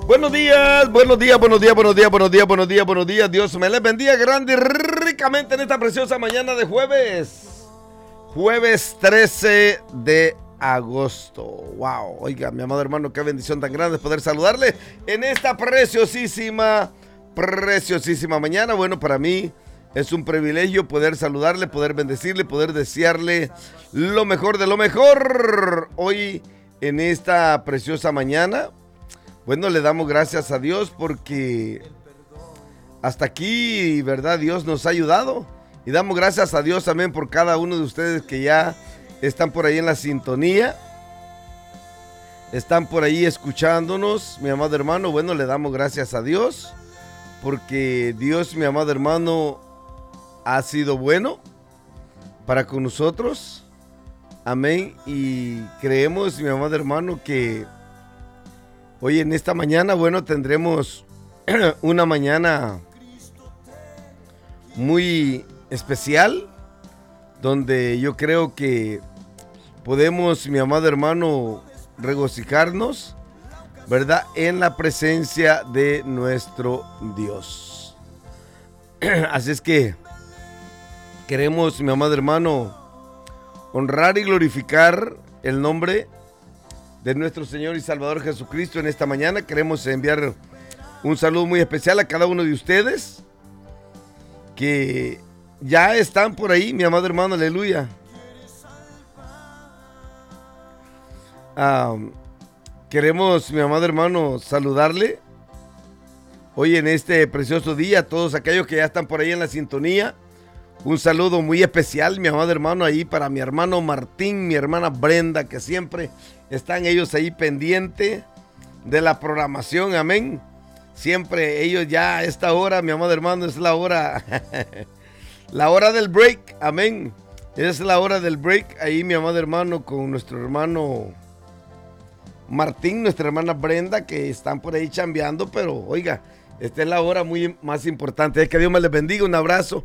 Buenos días, buenos días, buenos días, buenos días, buenos días, buenos días, buenos días. Dios me les bendiga grande y ricamente en esta preciosa mañana de jueves. Jueves 13 de agosto. Wow, oiga, mi amado hermano, qué bendición tan grande poder saludarle en esta preciosísima mañana. Bueno, para mí es un privilegio poder saludarle, poder bendecirle, poder desearle lo mejor de lo mejor. Hoy en esta preciosa mañana, bueno, le damos gracias a Dios porque hasta aquí, ¿verdad? Dios nos ha ayudado. Y damos gracias a Dios también por cada uno de ustedes que ya están por ahí en la sintonía. Están por ahí escuchándonos, mi amado hermano. Bueno, le damos gracias a Dios porque Dios, mi amado hermano, ha sido bueno para con nosotros. Amén. Y creemos, mi amado hermano, que hoy en esta mañana, bueno, tendremos una mañana muy especial, donde yo creo que podemos, mi amado hermano, regocijarnos, ¿verdad? En la presencia de nuestro Dios. Así es que queremos, mi amado hermano, honrar y glorificar el nombre de nuestro Señor y Salvador Jesucristo en esta mañana. Queremos enviar un saludo muy especial a cada uno de ustedes que ya están por ahí, mi amado hermano, aleluya. Queremos, mi amado hermano, saludarle hoy en este precioso día a todos aquellos que ya están por ahí en la sintonía. Un saludo muy especial, mi amado hermano, ahí para mi hermano Martín, mi hermana Brenda, que siempre están ellos ahí pendientes de la programación, amén. Siempre ellos ya a esta hora, mi amado hermano, es la hora, la hora del break, amén. Es la hora del break, ahí mi amado hermano con nuestro hermano Martín, nuestra hermana Brenda, que están por ahí chambeando, pero oiga, esta es la hora muy más importante. Es que Dios me les bendiga, un abrazo